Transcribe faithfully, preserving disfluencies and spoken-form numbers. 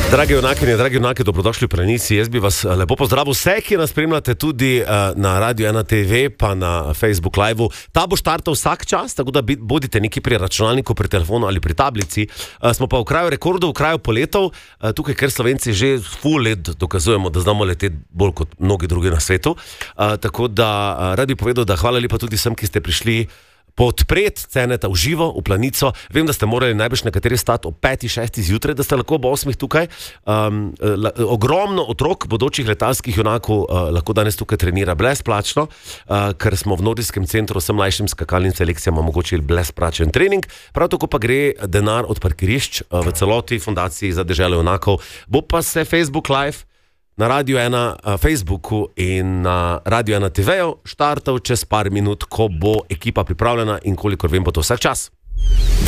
Dragi junaki in dragi junaki, dobrodošli v Planici. Jaz bi vas lepo pozdravil vse, ki nas spremljate tudi uh, na Radio ena te ve, pa na Facebook Live-u. Ta bo štartal vsak čas, tako da bodite neki pri računalniku, pri telefonu ali pri tablici. Uh, smo pa v kraju rekordov, v kraju poletov, uh, tukaj, ker Slovenci že full let dokazujemo, da znamo leteti bolj kot mnogi drugi na svetu. Uh, tako da uh, rad bi povedal, da hvala lepa tudi vsem, ki ste prišli podpret Ceneta v živo, v Planico. Vem, da ste morali najbrž nekateri stati ob peti, šesti zjutraj, da ste lahko ob osmih tukaj. Um, la, ogromno otrok, bodočih letalskih junakov, uh, lahko danes tukaj trenira brezplačno, uh, ker smo v Nordijskem centru vsem mlajšim skakalnim selekcijam omogočili brezplačen trening. Prav tako pa gre denar od parkirišč uh, v celoti Fundaciji za deželo junakov. Bo pa se Facebook Live na Radio ena Facebooku in na Radio ena te veju štartal čez par minut, ko bo ekipa pripravljena in kolikor vem, bo to vsak čas.